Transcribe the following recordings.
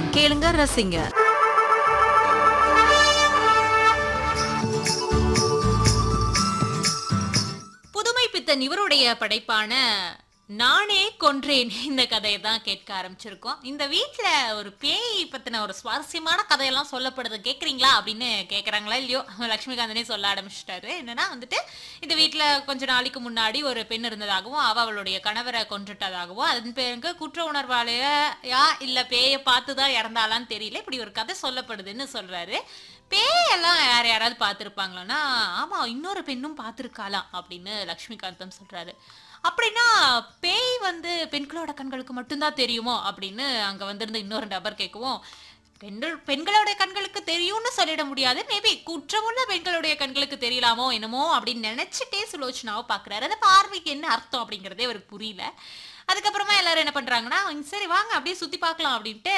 கேளுங்க, ரசிங்க. புதுமை பித்தன் இவருடைய படைப்பான நானே கொன்றேன் இந்த கதையை தான் கேட்க ஆரம்பிச்சிருக்கோம். இந்த வீட்ல ஒரு பேய் பத்தின ஒரு சுவாரஸ்யமான கதையெல்லாம் சொல்லப்படுது, கேக்குறீங்களா அப்படின்னு கேக்குறாங்களா இல்லையோ, லட்சுமிகாந்தனே சொல்ல ஆரம்பிச்சிட்டாரு. என்னன்னா வந்துட்டு இந்த வீட்ல கொஞ்ச நாளைக்கு முன்னாடி ஒரு பெண் இருந்ததாகவும் அவளுடைய கணவரை கொன்றுட்டதாகவும் அதன் பேருக்கு குற்ற உணர்வாளையா இல்ல பேயை பார்த்துதான் இறந்தாலான்னு தெரியல, இப்படி ஒரு கதை சொல்லப்படுதுன்னு சொல்றாரு. பேயெல்லாம் யாராவது பார்த்துருப்பாங்களான்னா, ஆமா இன்னொரு பெண்ணும் பார்த்துருக்காளாம் அப்படின்னு லக்ஷ்மிகாந்தம் சொல்றாரு. அப்படின்னா பேய் வந்து பெண்களோட கண்களுக்கு மட்டும்தான் தெரியுமோ அப்படின்னு அங்க வந்திருந்த இன்னொரு நபர் கேட்கவும், பெண்களுடைய கண்களுக்கு தெரியும்னு சொல்லிட முடியாது, மேபி குற்றமுள்ள பெண்களுடைய கண்களுக்கு தெரியலாமோ என்னமோ அப்படின்னு நினைச்சிட்டே சுலோச்சனாவை பாக்குறாரு. அந்த பார்வைக்கு என்ன அர்த்தம் அப்படிங்கறதே அவருக்கு புரியல. அதுக்கப்புறமா எல்லாரும் என்ன பண்றாங்கன்னா, சரி வாங்க அப்படியே சுத்தி பார்க்கலாம் அப்படின்ட்டு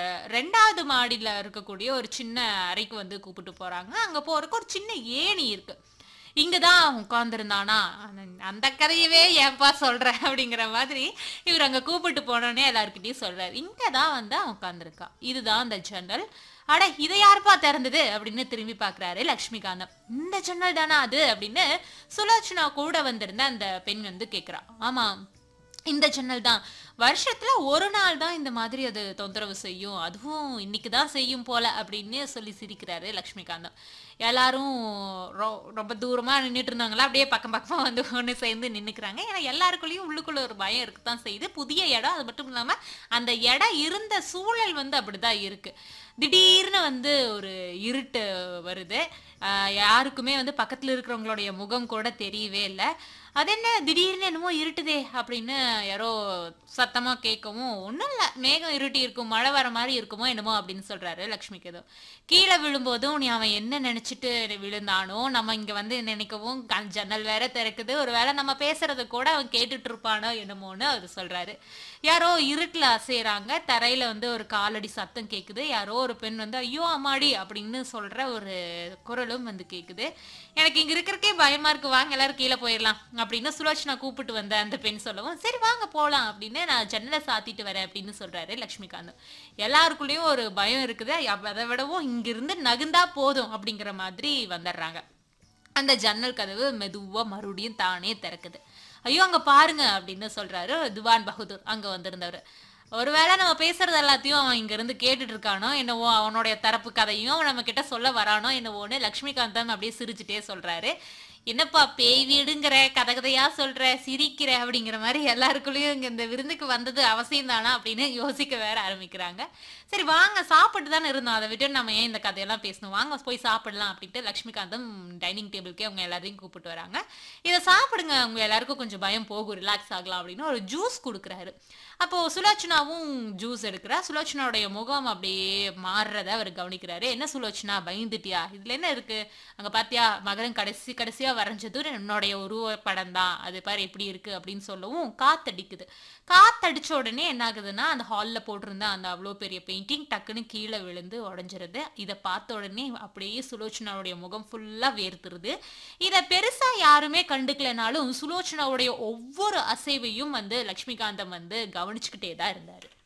2வது மாடியில இருக்கக்கூடிய ஒரு சின்ன அறைக்கு வந்து கூப்பிட்டு போறாங்க. அங்க போறதுக்கு ஒரு சின்ன ஏணி இருக்கு. இங்கதான் உட்கார்ந்துருந்தானா, அந்த கதையவே ஏன்பா சொல்ற அப்படிங்கிற மாதிரி இவர் அங்க கூப்பிட்டு போனோடனே எல்லாருக்கிட்டையும் சொல்றாரு. இங்கதான் வந்து அவன் உட்கார்ந்துருக்கா, இதுதான் அந்த ஜன்னல். அட இதை யாருப்பா திறந்தது அப்படின்னு திரும்பி பாக்குறாரு லக்ஷ்மிகாந்தம். இந்த ஜன்னல் தானா அது அப்படின்னு சுலோச்சனா கூட வந்திருந்த அந்த பெண் வந்து கேக்குறா. ஆமா இந்த ஜன்னல் தான், வருஷத்துல ஒரு நாள் தான் இந்த மாதிரி அது தொந்தரவு செய்யும், அதுவும் இன்னைக்கு தான் செய்யும் போல அப்படின்னு சொல்லி சிரிக்கிறாரு லக்ஷ்மிகாந்தம். எல்லாரும் ரொம்ப தூரமா நின்றுட்டு இருந்தாங்களா, அப்படியே பக்கம் பக்கமா வந்து ஒன்று சேர்ந்து நின்னுக்கிறாங்க. ஏன்னா எல்லாருக்குள்ளேயும் உள்ளுக்குள்ள ஒரு பயம் இருக்குதான் செய்யுது. புதிய இடம், அது மட்டும் இல்லாம அந்த இடம் இருந்த சூழல் வந்து அப்படிதான் இருக்கு. திடீர்னு வந்து ஒரு இருட்டு வருது. யாருக்குமே வந்து பக்கத்துல இருக்கிறவங்களுடைய முகம் கூட தெரியவே இல்லை. அது என்ன திடீர்னு என்னமோ இருட்டுதே அப்படின்னு யாரோ சத்தமா கேட்கவும், ஒன்றும் இல்லை மேகம் இருட்டி இருக்கும், மழை வர மாதிரி இருக்குமோ என்னமோ அப்படின்னு சொல்றாரு லக்ஷ்மிக்கு. ஏதோ கீழே விழும்போதும் நீ அவன் என்ன நினைச்சிட்டு விழுந்தானோ, நம்ம இங்க வந்து நினைக்கவும் ஜன்னல் வேற திறக்குது, ஒரு வேளை நம்ம பேசுறத கூட அவன் கேட்டுட்டு இருப்பானோ என்னமோன்னு அவர் சொல்றாரு. யாரோ இருட்டுல அசைறாங்க, தரையில வந்து ஒரு காலடி சத்தம் கேக்குது. யாரோ ஒரு பெண் வந்து ஐயோ அம்மாடி அப்படின்னு சொல்ற ஒரு குரலும் வந்து கேக்குது. எனக்கு இங்க இருக்கிறக்கே பயமா இருக்கு, வாங்க எல்லாரும் கீழே போயிடலாம் அப்படின்னு சுலோச்சனா கூப்பிட்டு வந்த அந்த பெண் சொல்லவும், சரி வாங்க போலாம் அப்படின்னு நான் ஜன்னலை சாத்திட்டு வரேன் அப்படின்னு சொல்றாரு லக்ஷ்மிகாந்த். எல்லாருக்குள்ளயும் ஒரு பயம் இருக்குது, அதை விடவும் இங்கிருந்து நகுந்தா போதும் அப்படிங்கிற மாதிரி வந்துடுறாங்க. அந்த ஜன்னல் கதவு மெதுவா மறுபடியும் தானே திறக்குது. ஐயோ அங்க பாருங்க அப்படின்னு சொல்றாரு திவான் பகதூர் அங்க வந்திருந்தவர். ஒருவேளை நம்ம பேசுறது எல்லாத்தையும் அவன் இங்க இருந்து கேட்டுட்டு இருக்கானோ என்னவோ, அவனுடைய தரப்பு கதையும் அவன் நம்ம கிட்ட சொல்ல வரானோ என்னவோன்னு லக்ஷ்மிகாந்தம் அப்படியே சிரிச்சுட்டே சொல்றாரு. என்னப்பா பேய் வீடுங்கிற, கதை கதையா சொல்ற, சிரிக்கிற அப்படிங்கிற மாதிரி எல்லாருக்குள்ளேயும் இங்க இந்த விருந்துக்கு வந்தது அவசியம் தானா அப்படின்னு யோசிக்க வேற ஆரம்பிக்கிறாங்க. சரி வாங்க சாப்பிட்டு தானே இருந்தோம், அதை விட்டு நம்ம ஏன் இந்த கதையெல்லாம் பேசணும், வாங்க போய் சாப்பிடலாம் அப்படின்ட்டு லக்ஷ்மிகாந்தம் டைனிங் டேபிளுக்கே அவங்க எல்லாரையும் கூப்பிட்டு வராங்க. இதை சாப்பிடுங்க, அவங்க எல்லாருக்கும் கொஞ்சம் பயம் போகும், ரிலாக்ஸ் ஆகலாம் அப்படின்னு ஒரு ஜூஸ் கொடுக்குறாரு. அப்போ சுலோச்சனாவும் ஜூஸ் எடுக்கிறா. சுலோச்சனாவுடைய முகம் அப்படியே மாறுறத அவர் கவனிக்கிறாரு. என்ன சுலோச்சனா பயந்துட்டியா, இதுல என்ன இருக்கு, அங்க பாத்தியா மகரம் கடைசியா வரைஞ்சது என்னுடைய உருவ படம் தான், அது பாரு எப்படி இருக்கு அப்படின்னு சொல்லவும் காத்தடிக்குது. காத்தடிச்ச உடனே என்ன ஆகுதுன்னா, அந்த ஹால்ல போட்டிருந்த அந்த அவ்வளோ பெரிய பெயிண்டிங் டக்குன்னு கீழே விழுந்து உடஞ்சிருது. இதை பார்த்த உடனே அப்படியே சுலோச்சனாவுடைய முகம் ஃபுல்லா வேர்த்துருது. இதை பெருசா யாருமே கண்டுக்கலனாலும் சுலோச்சனாவுடைய ஒவ்வொரு அசைவையும் வந்து லக்ஷ்மிகாந்தம் வந்து கவனிச்சுக்கிட்டே தான் இருந்தாரு.